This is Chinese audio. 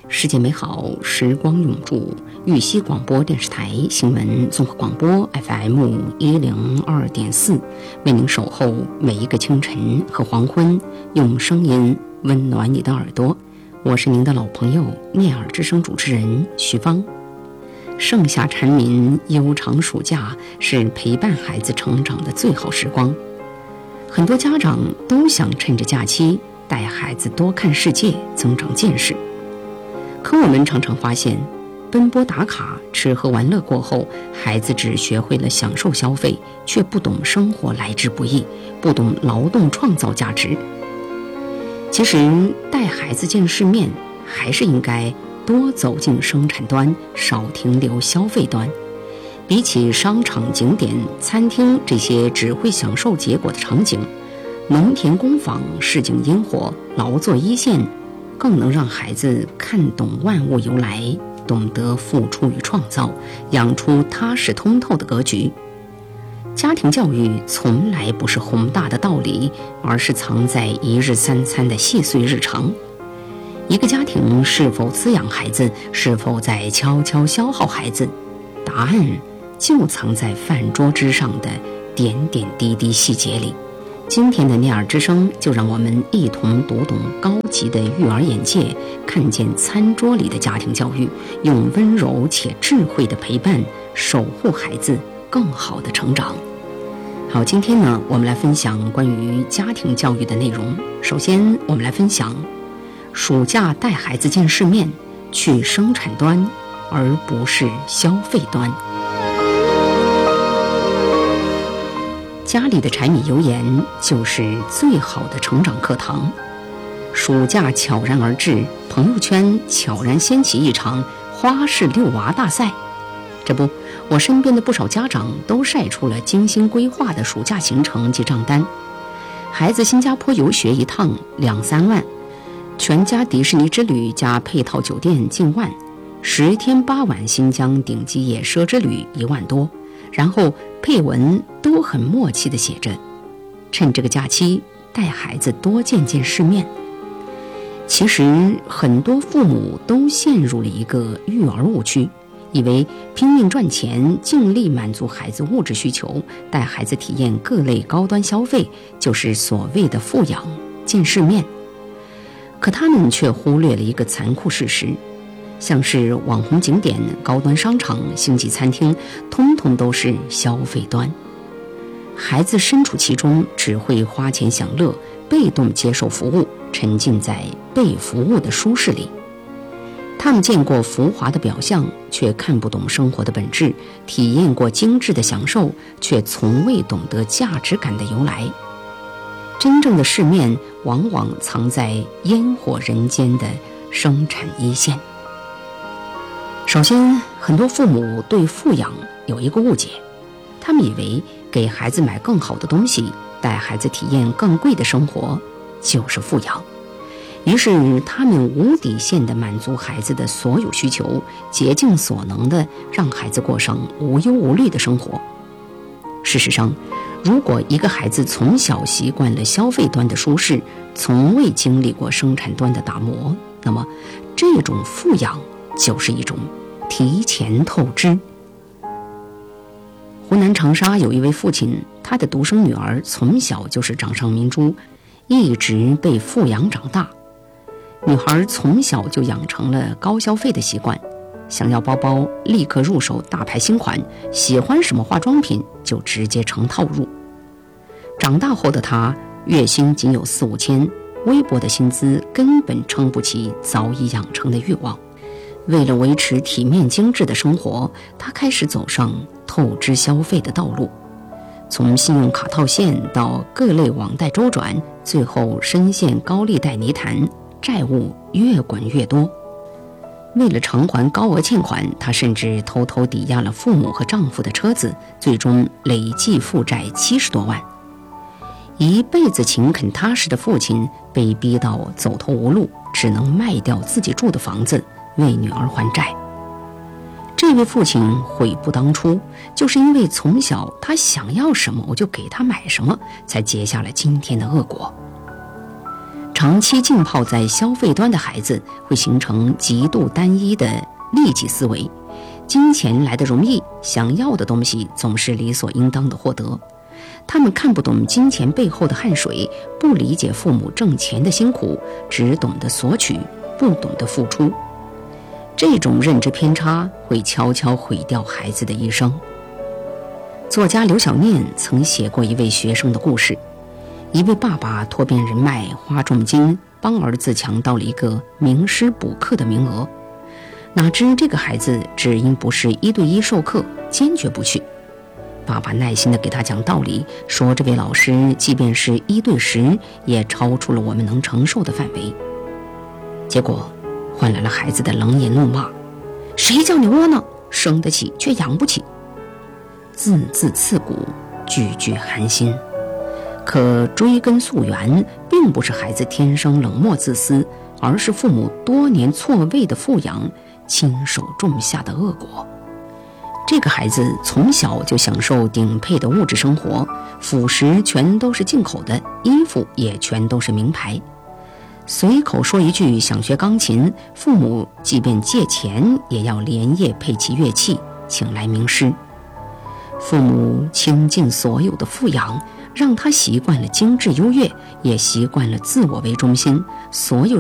世界美好，时光永驻。玉溪广播电视台新闻综合广播 FM 102.4，为您守候每一个清晨和黄昏，用声音温暖你的耳朵。我是您的老朋友念耳之声主持人徐芳。盛夏蝉鸣，悠长暑假是陪伴孩子成长的最好时光。很多家长都想趁着假期带孩子多看世界，增长见识。可我们常常发现，奔波打卡、吃喝玩乐过后，孩子只学会了享受消费，却不懂生活来之不易，不懂劳动创造价值。其实带孩子见世面，还是应该多走进生产端，少停留消费端。比起商场、景点、餐厅这些只会享受结果的场景，农田工坊、市井烟火、劳作一线，更能让孩子看懂万物由来，懂得付出与创造，养出踏实通透的格局。家庭教育从来不是宏大的道理，而是藏在一日三餐的细碎日常。一个家庭是否滋养孩子，是否在悄悄消耗孩子，答案就藏在饭桌之上的点点滴滴细节里。今天的念耳之声，就让我们一同读懂高级的育儿眼界，看见餐桌里的家庭教育，用温柔且智慧的陪伴，守护孩子更好的成长。好，今天呢，我们来分享关于家庭教育的内容。首先，我们来分享暑假带孩子见世面，去生产端，而不是消费端。家里的柴米油盐就是最好的成长课堂。暑假悄然而至，朋友圈悄然掀起一场花式遛娃大赛。这不，我身边的不少家长都晒出了精心规划的暑假行程及账单。孩子新加坡游学一趟2-3万，全家迪士尼之旅加配套酒店近万，10天8晚新疆顶级野奢之旅1万多，然后配文都很默契地写着：趁这个假期带孩子多见见世面。其实很多父母都陷入了一个育儿误区，以为拼命赚钱，尽力满足孩子物质需求，带孩子体验各类高端消费，就是所谓的富养见世面。可他们却忽略了一个残酷事实，像是网红景点、高端商场、星级餐厅，通通都是消费端。孩子身处其中，只会花钱享乐，被动接受服务，沉浸在被服务的舒适里。他们见过浮华的表象，却看不懂生活的本质；体验过精致的享受，却从未懂得价值感的由来。真正的世面往往藏在烟火人间的生产一线。首先，很多父母对富养有一个误解，他们以为给孩子买更好的东西，带孩子体验更贵的生活就是富养。于是他们无底线地满足孩子的所有需求，竭尽所能地让孩子过上无忧无虑的生活。事实上，如果一个孩子从小习惯了消费端的舒适，从未经历过生产端的打磨，那么这种富养就是一种提前透支。湖南长沙有一位父亲，他的独生女儿从小就是掌上明珠，一直被富养长大。女孩从小就养成了高消费的习惯，想要包包立刻入手大牌新款，喜欢什么化妆品就直接成套入。长大后的她月薪仅有4-5千，微薄的薪资根本撑不起早已养成的欲望。为了维持体面精致的生活，她开始走上透支消费的道路，从信用卡套现到各类网贷周转，最后深陷高利贷泥潭，债务越滚越多。为了偿还高额欠款，她甚至偷偷抵押了父母和丈夫的车子，最终累计负债70多万。一辈子勤恳踏实的父亲被逼到走投无路，只能卖掉自己住的房子为女儿还债。这位父亲悔不当初，就是因为从小他想要什么我就给他买什么，才结下了今天的恶果。 长期浸泡在消费端的孩子会形成极度单一的利己思维，金钱来得容易，想要的东西总是理所应当的获得。他们看不懂金钱背后的汗水，不理解父母挣钱的辛苦，只懂得索取，不懂得付出。这种认知偏差会悄悄毁掉孩子的一生。作家刘晓念曾写过一位学生的故事，一位爸爸拖遍人脉，花重金帮儿子抢到了一个名师补课的名额，哪知这个孩子只因不是1对1授课，坚决不去。爸爸耐心地给他讲道理，说这位老师即便是1对10，也超出了我们能承受的范围。结果换来了孩子的冷眼怒骂：谁叫你窝囊，生得起却养不起。字字刺骨，句句寒心。可追根溯源，并不是孩子天生冷漠自私，而是父母多年错位的富养亲手种下的恶果。这个孩子从小就享受顶配的物质生活，辅食全都是进口的，衣服也全都是名牌。随口说一句想学钢琴，父母即便借钱也要连夜配齐乐器，请来名师。父母倾尽所有的富养，让他习惯了精致优越，也习惯了自我为中心，所有